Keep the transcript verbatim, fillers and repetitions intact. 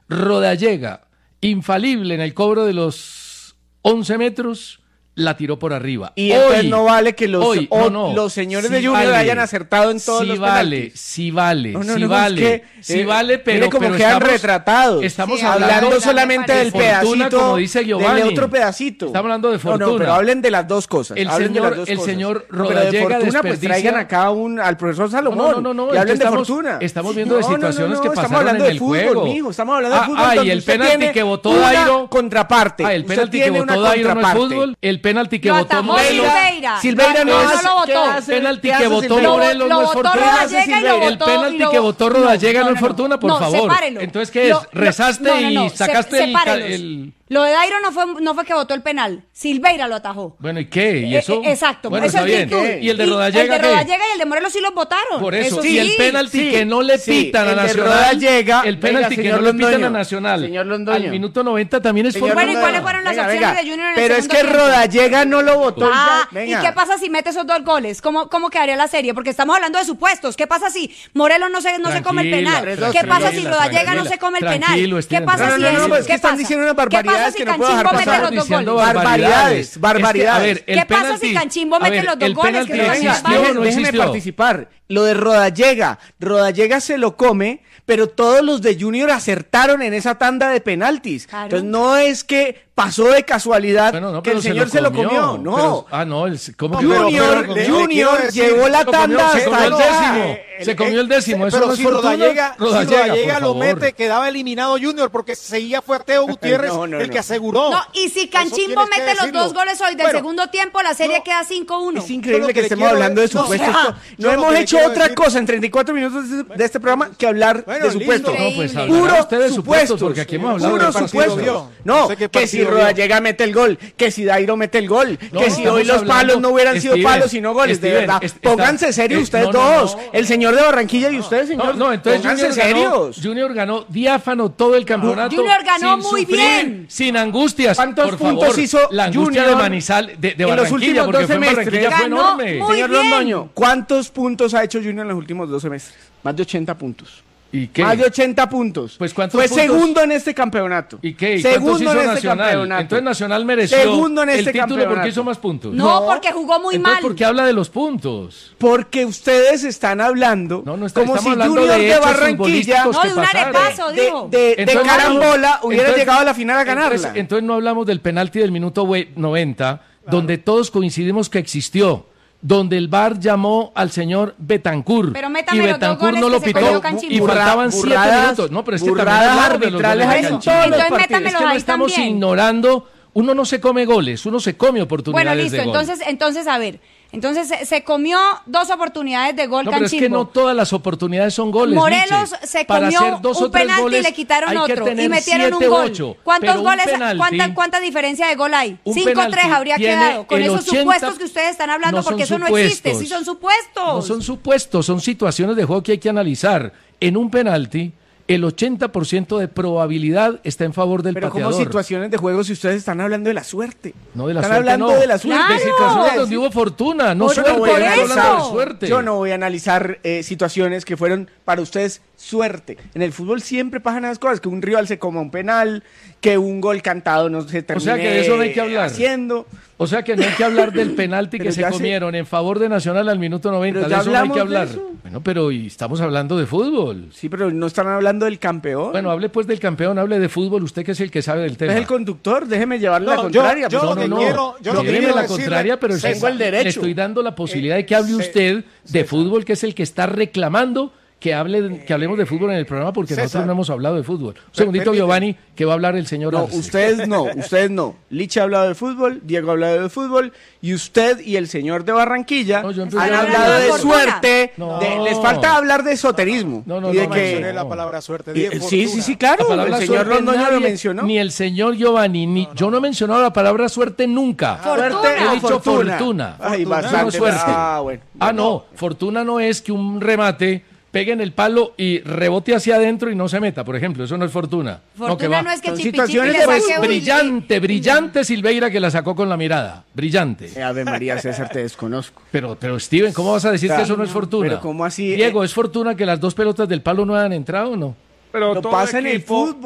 Rodallega, infalible en el cobro de los once metros, la tiró por arriba. Y hoy, entonces no vale que los, hoy, o, no, no, los señores sí de Junior vale, hayan acertado en todos sí los vale, penaltis. sí vale, no, no, sí no, vale, es que, sí eh, vale, pero, mire cómo pero quedan estamos, retratados. Estamos sí, hablando, hablando solamente del fortuna, pedacito, como dice Giovanni. del otro pedacito. Estamos hablando de fortuna. No, no, pero hablen de las dos cosas. El hablen señor, de las dos el cosas. señor Pero de Rodallega fortuna, desperdicia... pues traigan acá un, al profesor Salomón. No, no, no, no, y hablen de estamos, fortuna. Estamos viendo de no, situaciones no, no, que no, pasaron en de el fútbol, juego. Mijo, estamos hablando de ah, fútbol. Ah, y el penalti que votó Dairo... contraparte. Ah, el penalti que votó Dairo no es fútbol. El penalti que votó Morelos. Silveira no, no, no lo votó. El penalti que votó Morelos no es fortuna. El penalti que votó Rodallega no es fortuna, por favor. Entonces, ¿qué es? ¿Rezaste y sacaste el...? Lo de Dairo no fue, no fue que votó el penal. Silveira lo atajó. Bueno, ¿y qué? ¿Y eso? Eh, exacto. Bueno, eso está es bien. ¿Y el de Rodallega El de qué? Rodallega y el de Morelos sí los votaron. Por eso. eso y sí. el penalti sí, que no le pitan sí, a Nacional. Rodallega, el penalti que no le pitan a Nacional. Señor Londoño. Al minuto noventa también es fortuna. Bueno, ¿y cuáles fueron las venga, opciones venga. de Junior en el Pero es que tiempo? Rodallega no lo votó. Ah, ¿y qué pasa si mete esos dos goles? ¿Cómo, cómo quedaría la serie? Porque estamos hablando de supuestos. ¿Qué pasa si Morelos no se, no se come el penal? ¿Qué pasa si Rodallega no se come el penal? ¿Qué pasa si no, no, no, es que ¿Qué están pasa? diciendo unas ¿Qué pasa barbaridades si que no puedo dejar Canchimbo mete pasar. los dos goles? Barbaridades, barbaridades. ¿Qué pasa si Canchimbo mete los dos goles? Que no déjeme participar. Lo de Rodallega, Rodallega se lo come, pero todos los de Junior acertaron en esa tanda de penaltis. Claro. Entonces no es que pasó de casualidad bueno, no, que el señor se lo comió, se lo comió. no. Pero, ah, no, el, ¿cómo Junior, pero, pero, Junior decir, llevó la tanda se comió, hasta se comió el décimo, se comió el décimo, eso pero no es si fortuna. Rodallega, Rodallega, si Rodallega lo mete, quedaba eliminado Junior porque seguía fue Teo Gutiérrez no, no, el no. que aseguró. No, y si Canchimbo mete los dos goles hoy del bueno, segundo tiempo, la serie no, queda cinco uno. Es increíble que, que estemos hablando de supuestos. No, no hemos hecho otra decir... cosa en treinta y cuatro minutos de este programa que hablar bueno, de supuestos. No, pues puro ustedes supuestos, porque aquí hemos hablado de supuestos. No, que si Rodallega mete el gol, que si Dairo mete el gol, que si hoy los palos no hubieran sido palos sino goles, de verdad. Pónganse serios ustedes dos, el señor de Barranquilla y ustedes, señor. No, entonces Junior ganó, Junior ganó diáfano todo el campeonato. Junior ganó muy bien. Sin angustias. ¿Cuántos por puntos favor, hizo la angustia Junior de Manizal, de, de en los últimos dos semestres? Fue enorme. Señor Londoño, ¿cuántos puntos ha hecho Junior en los últimos dos semestres? Más de ochenta puntos. ¿Y qué? Más de ochenta puntos. Pues ¿cuántos Fue puntos? segundo en este campeonato. ¿Y qué? ¿Y segundo hizo en este Nacional? campeonato. Entonces Nacional mereció segundo en este el título campeonato. porque hizo más puntos. No, no porque jugó muy Entonces, mal. ¿por qué habla de los puntos? Porque ustedes están hablando no, no está, como si hablando Junior de, de Barranquilla no, de un arepaso, dijo. De, de, de carambola hubiera entonces, llegado a la final a ganarla. Entonces, entonces no hablamos del penalti del minuto noventa, claro, donde todos coincidimos que existió, donde el V A R llamó al señor Betancur pero y Betancur no lo pitó y faltaban siete minutos. No, pero es que también arbitrales hay en todos los partidos. Es que no estamos también. ignorando, uno no se come goles, uno se come oportunidades bueno, listo, de gol. entonces, entonces a ver, entonces se, se comió dos oportunidades de gol no, Canchimbo. Pero es que no todas las oportunidades son goles. Morelos Miche. se Para comió dos un penalti goles, y le quitaron otro y metieron siete, un gol. ocho, ¿Cuántos goles, penalti, cuánta, cuánta diferencia de gol hay? cinco tres habría tiene quedado. Con esos ochenta, supuestos que ustedes están hablando, no porque eso supuestos, no existe, sí son supuestos. No son supuestos, son situaciones de juego que hay que analizar. En un penalti, el ochenta por ciento de probabilidad está en favor del pero pateador. Pero como situaciones de juego si ustedes están hablando de la suerte. No, de la están suerte hablando no. de la suerte. Claro. De situaciones donde hubo fortuna, no por suerte. No voy a analizar, de suerte. Yo no voy a analizar eh, situaciones que fueron para ustedes suerte. En el fútbol siempre pasan esas cosas, que un rival se coma un penal, que un gol cantado no se termine o sea que de eso no hay que hablar. haciendo. O sea que no hay que hablar del penalti que se comieron se... en favor de Nacional al minuto noventa. Pero de eso no hay que hablar. De bueno, pero y estamos hablando de fútbol. Sí, pero no están hablando del campeón. Bueno, hable pues del campeón, hable de fútbol, usted que es el que sabe del tema. Es el conductor, déjeme llevarle no, la contraria. Yo, yo pues, lo que no, quiero, yo lo que quiero la decirle, contraria, pero tengo el derecho. Le estoy dando la posibilidad de que hable usted de fútbol, que es el que está reclamando que hable que hablemos de fútbol en el programa porque César. nosotros no hemos hablado de fútbol. Un segundito, Giovanni, que va a hablar el señor No, Arce. ustedes no, ustedes no. Licha ha hablado de fútbol, Diego ha hablado de fútbol y usted y el señor de Barranquilla no, han hablado de fortuna. suerte. No. De, les falta hablar de esoterismo. No, no, y de no que, mencioné la palabra suerte. Y, sí, sí, sí, claro. El señor Londoño lo mencionó. Ni el señor Giovanni, ni no, no. yo no he mencionado la palabra suerte nunca. Fortuna. Suerte, he dicho fortuna. fortuna. Ay, fortuna. bastante. No, suerte. Ah, bueno. Ah, no, fortuna no es que un remate pegue en el palo y rebote hacia adentro y no se meta, por ejemplo, eso no es fortuna. Fortuna no, que va. no es que Son Chipi situaciones Chipi le de saque un... brillante, brillante Silveira que la sacó con la mirada, brillante. Eh, Ave María César, te desconozco. Pero, pero Steven, ¿cómo vas a decir claro, que eso no es fortuna? Pero ¿cómo así? Diego, ¿es fortuna que las dos pelotas del palo no hayan entrado o no? Pero lo pasa en el fútbol.